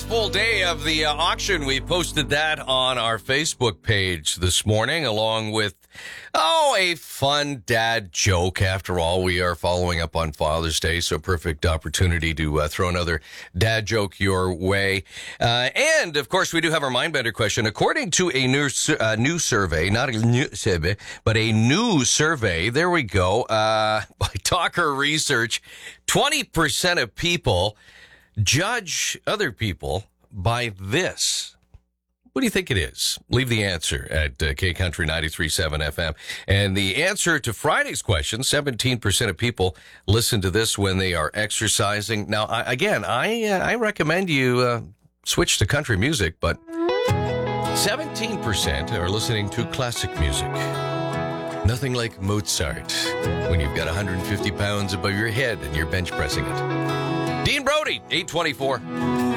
full day of the auction. We posted that on our Facebook page this morning, along with, a fun dad joke. After all, we are following up on Father's Day, so perfect opportunity to throw another dad joke your way. And, of course, we do have our Mindbender question. According to a new survey, not a new survey, but a new survey, there we go, by Talker Research, 20% of people judge other people by this. What do you think it is? Leave the answer at K Country 93.7 FM. And the answer to Friday's question, 17% of people listen to this when they are exercising. Now, I recommend you switch to country music, but 17% are listening to classic music. Nothing like Mozart when you've got 150 pounds above your head and you're bench pressing it. Dean Brody, 824.